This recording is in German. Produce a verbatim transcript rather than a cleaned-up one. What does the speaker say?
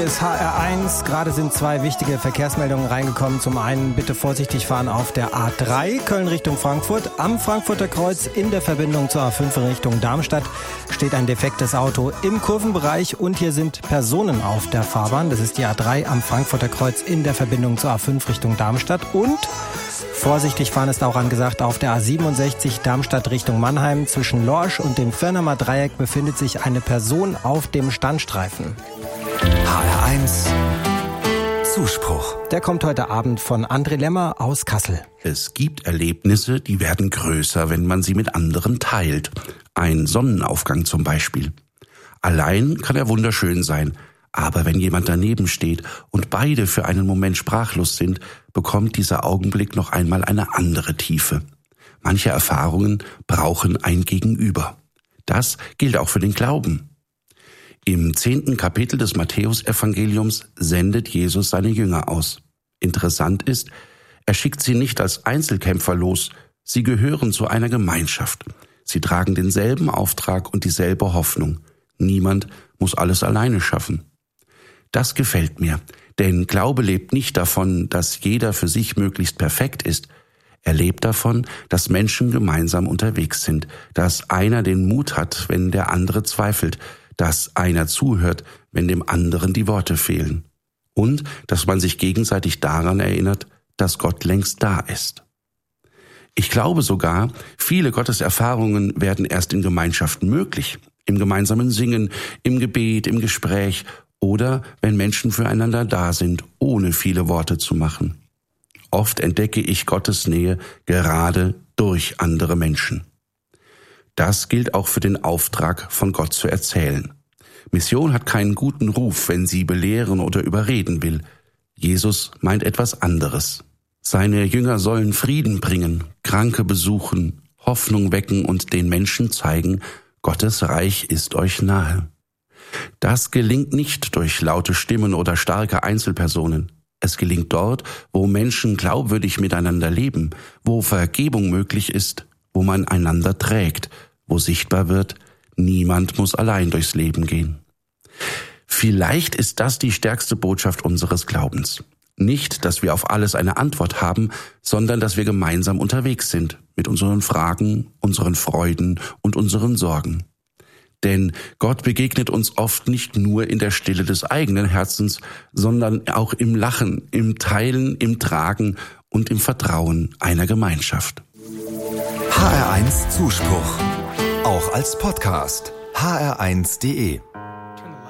ist H R eins. Gerade sind zwei wichtige Verkehrsmeldungen reingekommen. Zum einen bitte vorsichtig fahren auf der A drei, Köln Richtung Frankfurt. Am Frankfurter Kreuz in der Verbindung zur A fünf in Richtung Darmstadt steht ein defektes Auto im Kurvenbereich und hier sind Personen auf der Fahrbahn. Das ist die A drei am Frankfurter Kreuz in der Verbindung zur A fünf Richtung Darmstadt. Und vorsichtig fahren ist auch angesagt auf der A siebenundsechzig Darmstadt Richtung Mannheim. Zwischen Lorsch und dem Förnermer Dreieck befindet sich eine Person auf dem Standstreifen. H R eins Zuspruch. Der kommt heute Abend von André Lemmer aus Kassel. Es gibt Erlebnisse, die werden größer, wenn man sie mit anderen teilt. Ein Sonnenaufgang zum Beispiel. Allein kann er wunderschön sein, aber wenn jemand daneben steht und beide für einen Moment sprachlos sind, bekommt dieser Augenblick noch einmal eine andere Tiefe. Manche Erfahrungen brauchen ein Gegenüber. Das gilt auch für den Glauben. Im zehnten Kapitel des Matthäusevangeliums sendet Jesus seine Jünger aus. Interessant ist, er schickt sie nicht als Einzelkämpfer los, sie gehören zu einer Gemeinschaft. Sie tragen denselben Auftrag und dieselbe Hoffnung. Niemand muss alles alleine schaffen. Das gefällt mir, denn Glaube lebt nicht davon, dass jeder für sich möglichst perfekt ist. Er lebt davon, dass Menschen gemeinsam unterwegs sind, dass einer den Mut hat, wenn der andere zweifelt, dass einer zuhört, wenn dem anderen die Worte fehlen. Und dass man sich gegenseitig daran erinnert, dass Gott längst da ist. Ich glaube sogar, viele Gotteserfahrungen werden erst in Gemeinschaften möglich. Im gemeinsamen Singen, im Gebet, im Gespräch oder wenn Menschen füreinander da sind, ohne viele Worte zu machen. Oft entdecke ich Gottes Nähe gerade durch andere Menschen. Das gilt auch für den Auftrag, von Gott zu erzählen. Mission hat keinen guten Ruf, wenn sie belehren oder überreden will. Jesus meint etwas anderes. Seine Jünger sollen Frieden bringen, Kranke besuchen, Hoffnung wecken und den Menschen zeigen, Gottes Reich ist euch nahe. Das gelingt nicht durch laute Stimmen oder starke Einzelpersonen. Es gelingt dort, wo Menschen glaubwürdig miteinander leben, wo Vergebung möglich ist, wo man einander trägt, wo sichtbar wird, niemand muss allein durchs Leben gehen. Vielleicht ist das die stärkste Botschaft unseres Glaubens. Nicht, dass wir auf alles eine Antwort haben, sondern dass wir gemeinsam unterwegs sind, mit unseren Fragen, unseren Freuden und unseren Sorgen. Denn Gott begegnet uns oft nicht nur in der Stille des eigenen Herzens, sondern auch im Lachen, im Teilen, im Tragen und im Vertrauen einer Gemeinschaft. H R eins Zuspruch. Auch als Podcast. H R eins punkt de